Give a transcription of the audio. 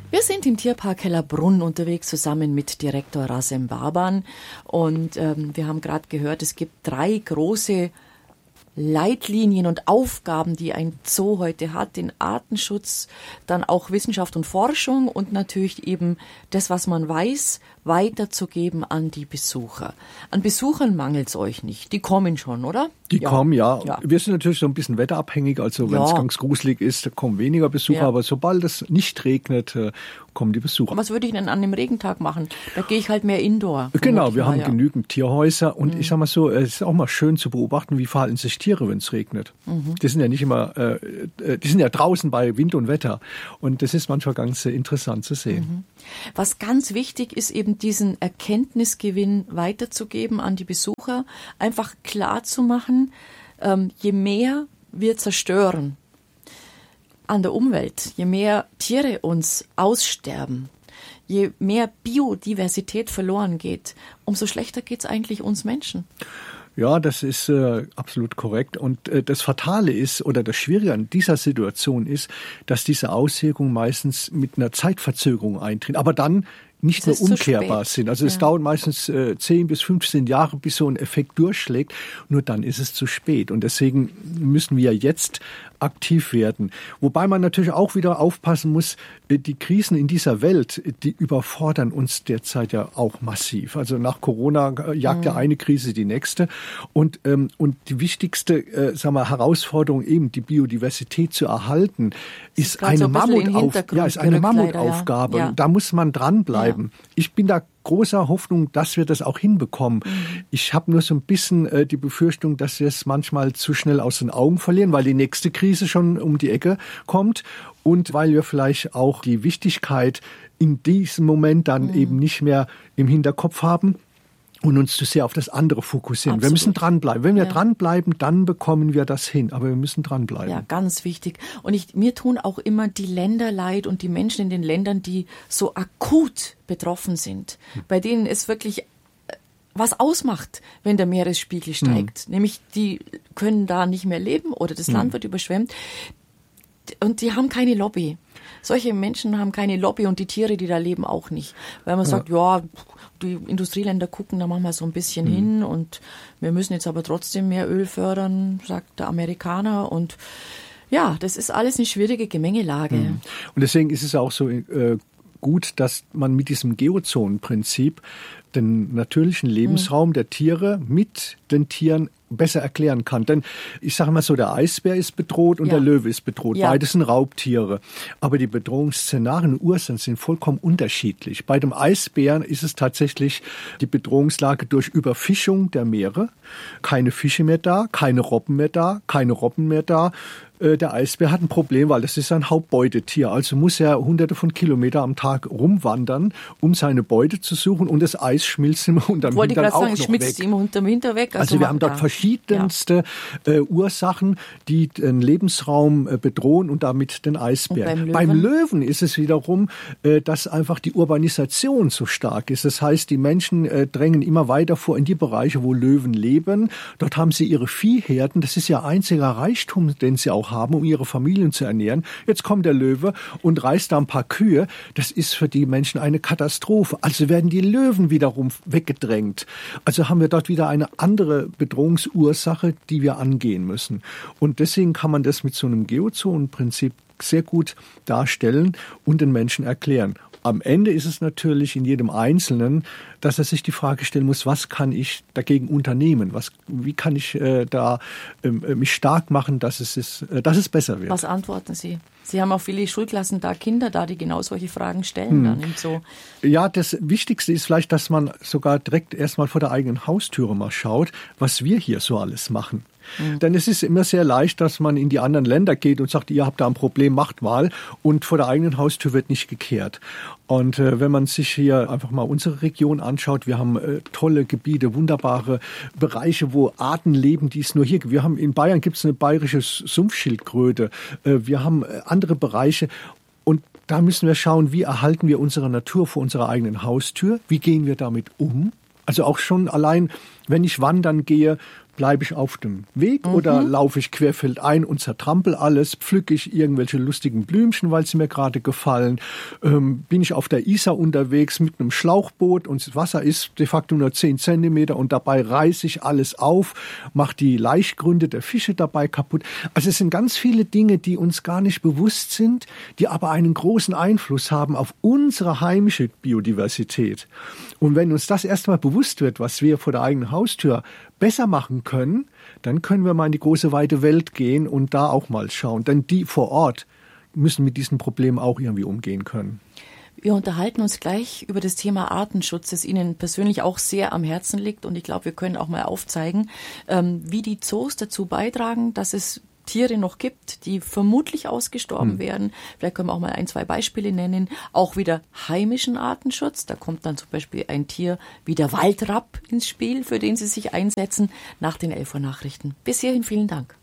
Wir sind im Tierpark Hellerbrunn unterwegs, zusammen mit Direktor Razem Baban. Und wir haben gerade gehört, es gibt 3 große Leitlinien und Aufgaben, die ein Zoo heute hat, den Artenschutz, dann auch Wissenschaft und Forschung und natürlich eben das, was man weiß, weiterzugeben an die Besucher. An Besuchern mangelt es euch nicht, die kommen schon, oder? Die kommen, ja. Wir sind natürlich so ein bisschen wetterabhängig, also wenn es ganz gruselig ist, kommen weniger Besucher, aber sobald es nicht regnet, kommen die Besucher. Was würde ich denn an dem Regentag machen? Da gehe ich halt mehr indoor. Genau, wir haben genügend Tierhäuser und ich sag mal so, es ist auch mal schön zu beobachten, wie verhalten sich Tiere, wenn es regnet. Die sind ja nicht immer, die sind ja draußen bei Wind und Wetter und das ist manchmal ganz interessant zu sehen. Was ganz wichtig ist, eben diesen Erkenntnisgewinn weiterzugeben an die Besucher, einfach klar zu machen, je mehr wir zerstören an der Umwelt, je mehr Tiere uns aussterben, je mehr Biodiversität verloren geht, umso schlechter geht es eigentlich uns Menschen. Ja, das ist absolut korrekt. Und das Fatale ist, oder das Schwierige an dieser Situation ist, dass diese Auswirkungen meistens mit einer Zeitverzögerung eintreten, aber dann nicht mehr umkehrbar sind. Also es dauert meistens 10 bis 15 Jahre, bis so ein Effekt durchschlägt. Nur dann ist es zu spät. Und deswegen müssen wir jetzt aktiv werden. Wobei man natürlich auch wieder aufpassen muss, die Krisen in dieser Welt, die überfordern uns derzeit ja auch massiv. Also nach Corona jagt ja eine Krise die nächste. Und die wichtigste Herausforderung, eben die Biodiversität zu erhalten, ist eine Mammutaufgabe. Ja. Da muss man dranbleiben. Ja. Ich bin da großer Hoffnung, dass wir das auch hinbekommen. Ich habe nur so ein bisschen die Befürchtung, dass wir es manchmal zu schnell aus den Augen verlieren, weil die nächste Krise schon um die Ecke kommt und weil wir vielleicht auch die Wichtigkeit in diesem Moment dann eben nicht mehr im Hinterkopf haben und uns zu sehr auf das andere fokussieren. Absolut. Wir müssen dranbleiben. Wenn wir dranbleiben, dann bekommen wir das hin. Aber wir müssen dranbleiben. Ja, ganz wichtig. Und mir tun auch immer die Länder leid und die Menschen in den Ländern, die so akut betroffen sind, bei denen es wirklich was ausmacht, wenn der Meeresspiegel steigt. Nämlich, die können da nicht mehr leben oder das Land wird überschwemmt. Und die haben keine Lobby. Solche Menschen haben keine Lobby und die Tiere, die da leben, auch nicht. Weil man sagt, die Industrieländer gucken da manchmal so ein bisschen hin und wir müssen jetzt aber trotzdem mehr Öl fördern, sagt der Amerikaner. Und ja, das ist alles eine schwierige Gemengelage. Und deswegen ist es auch so gut, dass man mit diesem Geozonenprinzip den natürlichen Lebensraum der Tiere mit den Tieren besser erklären kann. Denn ich sage mal so, der Eisbär ist bedroht und der Löwe ist bedroht. Ja. Beides sind Raubtiere. Aber die Bedrohungsszenarien und Ursachen sind vollkommen unterschiedlich. Bei dem Eisbären ist es tatsächlich die Bedrohungslage durch Überfischung der Meere. Keine Fische mehr da, keine Robben mehr da, keine Robben mehr da. Der Eisbär hat ein Problem, weil das ist ein Hauptbeutetier. Also muss er hunderte von Kilometern am Tag rumwandern, um seine Beute zu suchen. Und das Eis schmilzt ihm unterm Hintern auch noch weg. Wollte ich gerade sagen, schmilzt ihm unterm Hintern weg. Also wir haben dort verschiedenste Ursachen, die den Lebensraum bedrohen und damit den Eisbären. Beim Löwen ist es wiederum, dass einfach die Urbanisation so stark ist. Das heißt, die Menschen drängen immer weiter vor in die Bereiche, wo Löwen leben. Dort haben sie ihre Viehherden. Das ist ja einziger Reichtum, den sie auch haben, um ihre Familien zu ernähren. Jetzt kommt der Löwe und reißt da ein paar Kühe. Das ist für die Menschen eine Katastrophe. Also werden die Löwen wiederum weggedrängt. Also haben wir dort wieder eine andere Bedrohungsursache, die wir angehen müssen. Und deswegen kann man das mit so einem Geozonenprinzip sehr gut darstellen und den Menschen erklären. Am Ende ist es natürlich in jedem Einzelnen, dass er sich die Frage stellen muss, was kann ich dagegen unternehmen? Wie kann ich mich stark machen, dass es besser wird? Was antworten Sie? Sie haben auch viele Schulklassen da, Kinder da, die genau solche Fragen stellen dann im Zoo. Ja, das Wichtigste ist vielleicht, dass man sogar direkt erstmal vor der eigenen Haustüre mal schaut, was wir hier so alles machen. Denn es ist immer sehr leicht, dass man in die anderen Länder geht und sagt, ihr habt da ein Problem, macht mal. Und vor der eigenen Haustür wird nicht gekehrt. Und wenn man sich hier einfach mal unsere Region anschaut, wir haben tolle Gebiete, wunderbare Bereiche, wo Arten leben, die es nur hier gibt. Wir haben in Bayern gibt es eine bayerische Sumpfschildkröte. Wir haben andere Bereiche. Und da müssen wir schauen, wie erhalten wir unsere Natur vor unserer eigenen Haustür? Wie gehen wir damit um? Also auch schon allein, wenn ich wandern gehe, Bleibe ich auf dem Weg oder laufe ich querfeldein und zertrampel alles? Pflücke ich irgendwelche lustigen Blümchen, weil sie mir gerade gefallen? Bin ich auf der Isar unterwegs mit einem Schlauchboot und das Wasser ist de facto nur 10 Zentimeter und dabei reiße ich alles auf, mache die Laichgründe der Fische dabei kaputt. Also es sind ganz viele Dinge, die uns gar nicht bewusst sind, die aber einen großen Einfluss haben auf unsere heimische Biodiversität. Und wenn uns das erstmal bewusst wird, was wir vor der eigenen Haustür besser machen können, dann können wir mal in die große weite Welt gehen und da auch mal schauen. Denn die vor Ort müssen mit diesen Problemen auch irgendwie umgehen können. Wir unterhalten uns gleich über das Thema Artenschutz, das Ihnen persönlich auch sehr am Herzen liegt. Und ich glaube, wir können auch mal aufzeigen, wie die Zoos dazu beitragen, dass es Tiere noch gibt, die vermutlich ausgestorben werden. Vielleicht können wir auch mal 1, 2 Beispiele nennen. Auch wieder heimischen Artenschutz. Da kommt dann zum Beispiel ein Tier wie der Waldrapp ins Spiel, für den Sie sich einsetzen, nach den 11 Uhr Nachrichten. Bis hierhin vielen Dank.